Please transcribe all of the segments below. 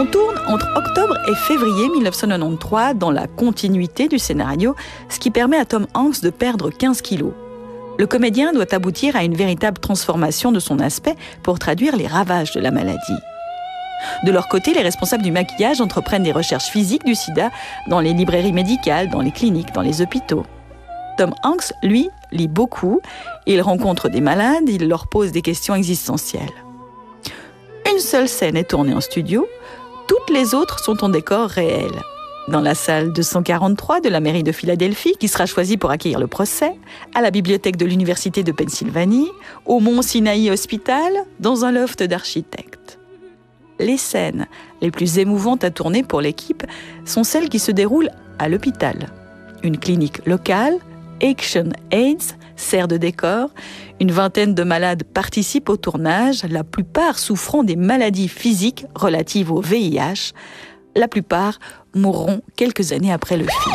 On tourne entre octobre et février 1993 dans la continuité du scénario, ce qui permet à Tom Hanks de perdre 15 kilos. Le comédien doit aboutir à une véritable transformation de son aspect pour traduire les ravages de la maladie. De leur côté, les responsables du maquillage entreprennent des recherches physiques du sida dans les librairies médicales, dans les cliniques, dans les hôpitaux. Tom Hanks, lui, lit beaucoup. Il rencontre des malades, il leur pose des questions existentielles. Une seule scène est tournée en studio, toutes les autres sont en décor réel. Dans la salle 243 de la mairie de Philadelphie, qui sera choisie pour accueillir le procès, à la bibliothèque de l'Université de Pennsylvanie, au Mont Sinaï Hospital, dans un loft d'architectes. Les scènes les plus émouvantes à tourner pour l'équipe sont celles qui se déroulent à l'hôpital. Une clinique locale, Action AIDS, sert de décor. Une vingtaine de malades participent au tournage, la plupart souffrant des maladies physiques relatives au VIH. La plupart mourront quelques années après le film.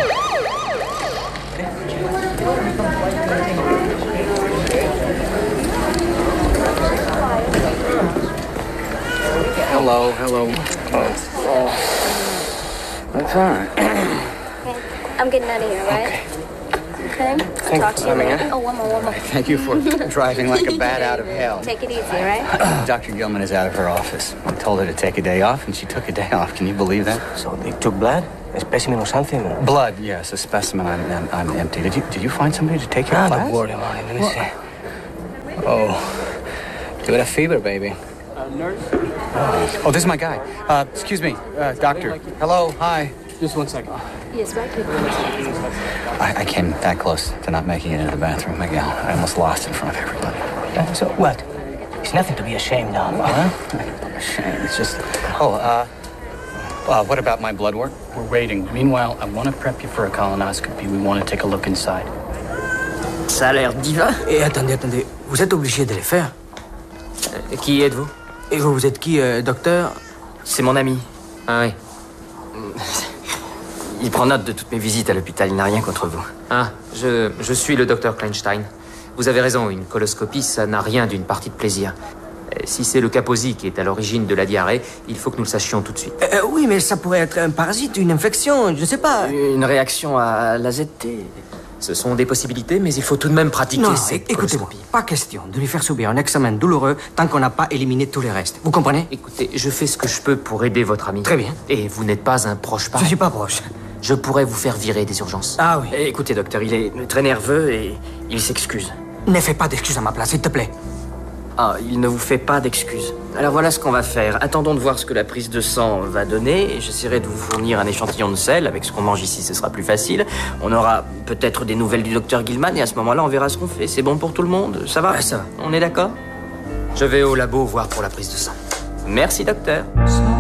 Hello. Oh. What's on? I'm getting out of here, right? Okay. Thanks Talk for to you coming later. in. Oh, one more. Thank you for driving like a bat out of hell. Take it easy, right? Dr. Gilman is out of her office. I told her to take a day off, and she took a day off. Can you believe that? So they took blood? A specimen or something? Or? Blood, yes, a specimen. I'm empty. Did you find somebody to take your class? Don't worry about it. Let me see. Oh, you got a fever, baby. Nurse? Oh, this is my guy. Excuse me, doctor. Hello, hi. Just 1 second. Yes, right here. I came that close to not making it into the bathroom, Miguel. I almost lost in front of everybody. So what? It's nothing to be ashamed of, huh? I'm ashamed. It's just... what about my blood work? We're waiting. Meanwhile, I want to prep you for a colonoscopy. We want to take a look inside. Ça a l'air divin. Et attendez. Vous êtes obligé de les faire. Qui êtes-vous? Et vous êtes qui, docteur? C'est mon ami. Ah oui. Il prend note de toutes mes visites à l'hôpital, il n'a rien contre vous. Ah, je suis le docteur Kleinstein. Vous avez raison, une coloscopie, ça n'a rien d'une partie de plaisir. Si c'est le Kaposi qui est à l'origine de la diarrhée, il faut que nous le sachions tout de suite. Oui, mais ça pourrait être un parasite, une infection, je sais pas. Une réaction à l'AZT. Ce sont des possibilités, mais il faut tout de même pratiquer cette écoutez-moi, coloscopie. pas question de lui faire subir un examen douloureux tant qu'on n'a pas éliminé tous les restes. Vous comprenez? Écoutez, je fais ce que je peux pour aider votre ami. Très bien. Et vous n'êtes pas un proche parent. Je suis pas proche. Je pourrais vous faire virer des urgences. Ah oui. Écoutez, docteur, il est très nerveux et il s'excuse. Ne fais pas d'excuses à ma place, s'il te plaît. Ah, il ne vous fait pas d'excuses. Alors voilà ce qu'on va faire. Attendons de voir ce que la prise de sang va donner et j'essaierai de vous fournir un échantillon de sel. Avec ce qu'on mange ici, ce sera plus facile. On aura peut-être des nouvelles du docteur Gilman et à ce moment-là, on verra ce qu'on fait. C'est bon pour tout le monde? Ça va? Ouais, ça va. On est d'accord? Je vais au labo voir pour la prise de sang. Merci, docteur.